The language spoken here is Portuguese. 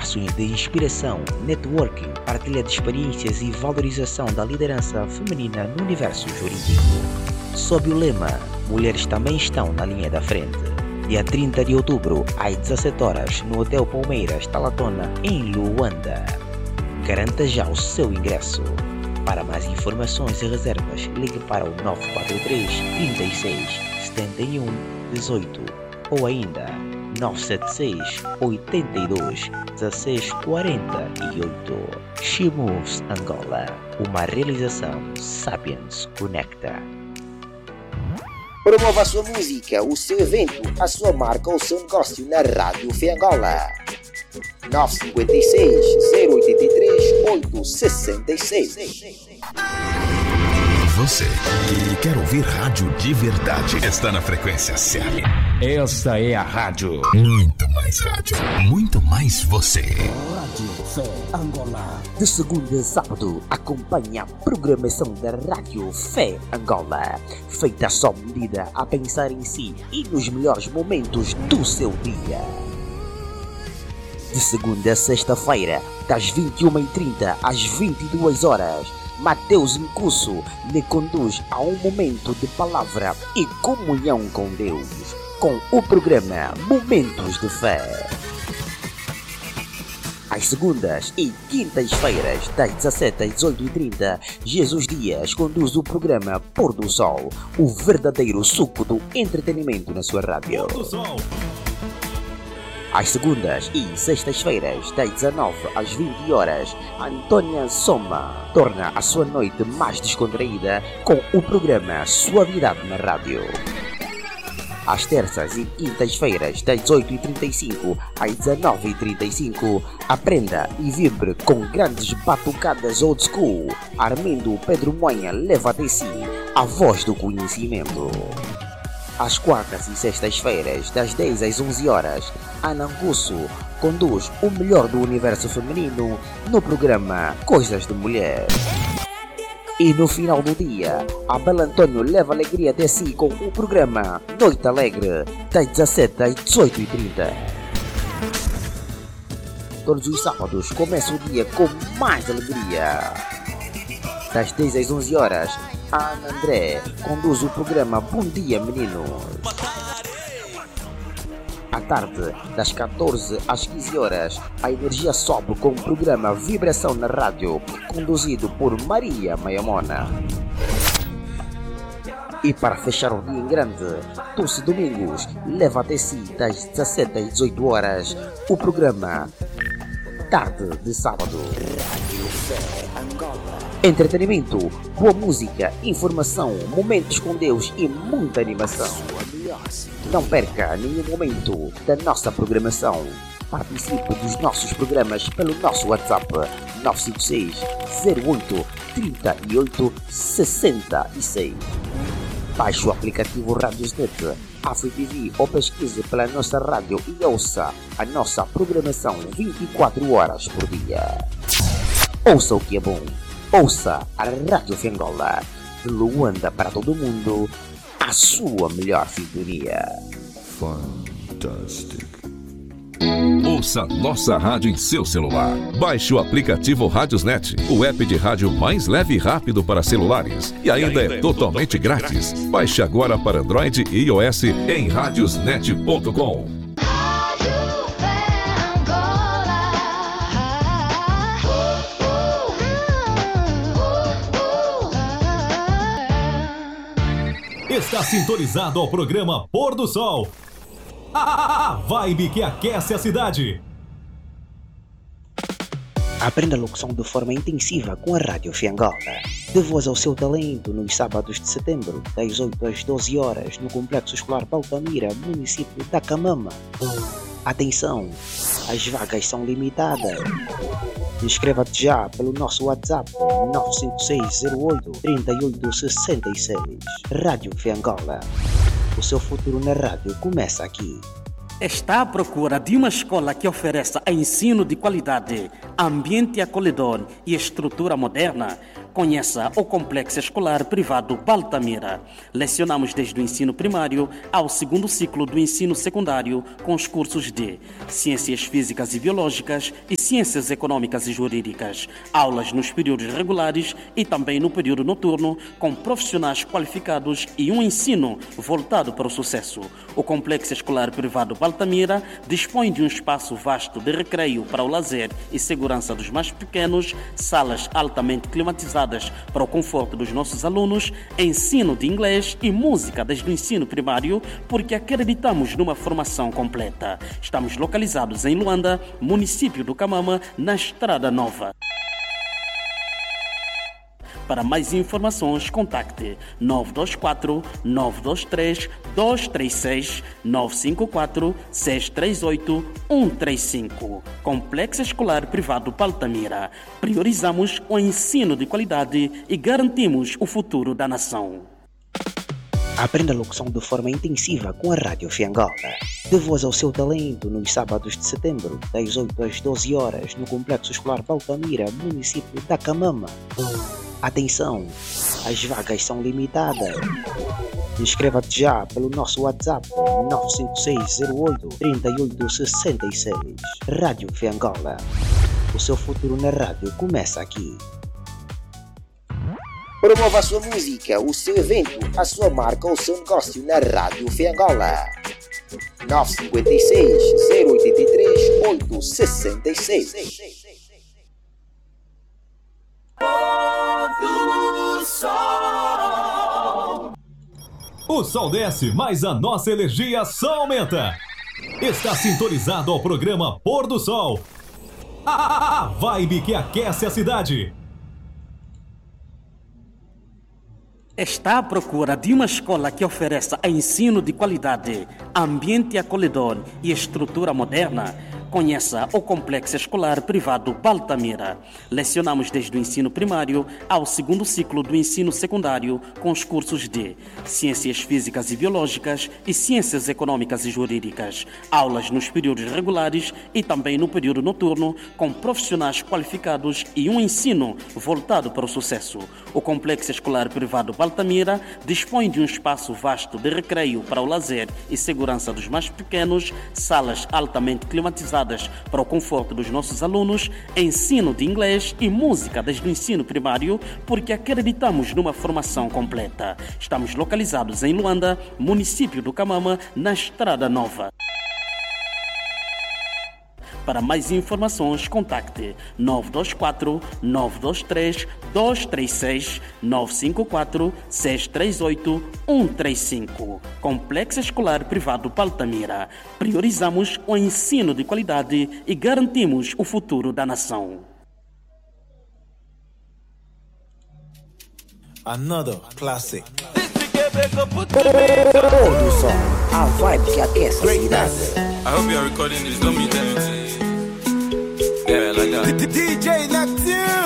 espaços de inspiração, networking, partilha de experiências e valorização da liderança feminina no universo jurídico. Sob o lema Mulheres também estão na linha da frente. Dia 30 de outubro, às 17 horas, no Hotel Palmeiras Talatona, em Luanda. Garanta já o seu ingresso. Para mais informações e reservas, ligue para o 943 36 71 18 ou ainda 976 82 16 48. She Moves Angola, uma realização Sapiens Conecta. Promova a sua música, o seu evento, a sua marca ou o seu negócio na Rádio Fé Angola. 956 083 866. Você que quer ouvir rádio de verdade está na frequência certa. Esta é a rádio. Muito mais rádio, muito mais você. Rádio Fé Angola. De segunda a sábado, acompanha a programação da Rádio Fé Angola. Feita sob medida a pensar em si e nos melhores momentos do seu dia. De segunda a sexta-feira, das 21h30 às 22 horas, Mateus Nkusso lhe conduz a um momento de palavra e comunhão com Deus, com o programa Momentos de Fé. Às segundas e quintas-feiras, das 17 às 18h30, Jesus Dias conduz o programa Pôr do Sol, o verdadeiro suco do entretenimento na sua rádio. Pôr do Sol. Às segundas e sextas-feiras, das 19 às 20 horas, Antônia Soma torna a sua noite mais descontraída com o programa Suavidade na Rádio. Às terças e quintas-feiras, das 18h35 às 19h35, aprenda e vibre com grandes batucadas old school. Armindo Pedro Moinha leva até si a voz do conhecimento. Às quartas e sextas-feiras, das 10 às 11 horas, Ana Nkusso conduz o melhor do universo feminino no programa Coisas de Mulher. E no final do dia, Abel Antônio leva alegria até si com o programa Noite Alegre, das 17 às 18h30. Todos os sábados começa o dia com mais alegria. Das 10 às 11 horas, a Ana André conduz o programa Bom Dia Meninos. À tarde, das 14 às 15 horas, a energia sobe com o programa Vibração na Rádio, conduzido por Maria Maiamona. E para fechar o dia em grande, Dulce Domingos leva até si, das 17 às 18 horas, o programa Tarde de Sábado. Entretenimento, boa música, informação, momentos com Deus e muita animação. Não perca nenhum momento da nossa programação. Participe dos nossos programas pelo nosso WhatsApp 956 08 38 66. Baixe o aplicativo Radiosnet, AfriTV ou pesquise pela nossa rádio e ouça a nossa programação 24 horas por dia. Ouça o que é bom. Ouça a Rádio Fé Angola, de Luanda para todo mundo, a sua melhor sintonia. Fantastic. Ouça nossa rádio em seu celular. Baixe o aplicativo Radiosnet, o app de rádio mais leve e rápido para celulares. E ainda é totalmente grátis. Baixe agora para Android e iOS em radiosnet.com. Está sintonizado ao programa Pôr do Sol. A vibe que aquece a cidade. Aprenda a locução de forma intensiva com a Rádio Fé Angola. Dê voz ao seu talento nos sábados de setembro, das 8 às 12 horas, no Complexo Escolar Baltamira, município da Camama. Atenção, as vagas são limitadas. Inscreva-te já pelo nosso WhatsApp 95608 3866. Rádio Fé Angola. O seu futuro na rádio começa aqui. Está à procura de uma escola que ofereça ensino de qualidade, ambiente acolhedor e estrutura moderna? Conheça o Complexo Escolar Privado Baltamira. Lecionamos desde o ensino primário ao segundo ciclo do ensino secundário com os cursos de Ciências Físicas e Biológicas e Ciências Econômicas e Jurídicas. Aulas nos períodos regulares e também no período noturno, com profissionais qualificados e um ensino voltado para o sucesso. O Complexo Escolar Privado Baltamira dispõe de um espaço vasto de recreio para o lazer e segurança dos mais pequenos, salas altamente climatizadas para o conforto dos nossos alunos, ensino de inglês e música desde o ensino primário, porque acreditamos numa formação completa. Estamos localizados em Luanda, município do Camama, na Estrada Nova. Para mais informações, contacte 924 923 236 954 638 135. Complexo Escolar Privado Baltamira. Priorizamos o ensino de qualidade e garantimos o futuro da nação. Aprenda a locução de forma intensiva com a Rádio Fiangola. Dê voz ao seu talento nos sábados de setembro, das 8 às 12 horas, no Complexo Escolar Baltamira, município da Camama. Atenção, as vagas são limitadas. Inscreva-te já pelo nosso WhatsApp 95608-3866. Rádio Fiangola. O seu futuro na rádio começa aqui. Promova a sua música, o seu evento, a sua marca ou o seu negócio na Rádio Fiangola. 956 083 866. O sol desce, mas a nossa energia só aumenta. Está sintonizado ao programa Pôr do Sol. A vibe que aquece a cidade. Está à procura de uma escola que ofereça ensino de qualidade, ambiente acolhedor e estrutura moderna? Conheça o Complexo Escolar Privado Baltamira. Lecionamos desde o ensino primário ao segundo ciclo do ensino secundário com os cursos de Ciências Físicas e Biológicas e Ciências Econômicas e Jurídicas. Aulas nos períodos regulares e também no período noturno com profissionais qualificados e um ensino voltado para o sucesso. O Complexo Escolar Privado Baltamira dispõe de um espaço vasto de recreio para o lazer e segurança dos mais pequenos, salas altamente climatizadas para o conforto dos nossos alunos, ensino de inglês e música desde o ensino primário, porque acreditamos numa formação completa. Estamos localizados em Luanda, município do Camama, na Estrada Nova. Para mais informações, contacte 924 923 236 954 638 135. Complexo Escolar Privado Baltamira. Priorizamos o ensino de qualidade e garantimos o futuro da nação. Another classic. Pôr do Sol, a vibe que aquece a cidade. I hope you're recording this, don't mute anything. Yeah, like that. DJ Neptune.